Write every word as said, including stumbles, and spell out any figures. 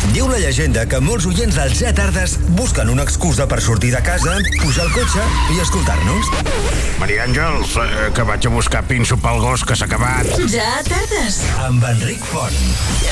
Diu la llegenda que molts oients del Ja Tardes busquen una excusa per sortir de casa, pujar al cotxe i escoltar-nos. Maria Àngels, eh, que vaig a buscar pinso pel gos que s'ha acabat. Ja Tardes. Amb Enric Font.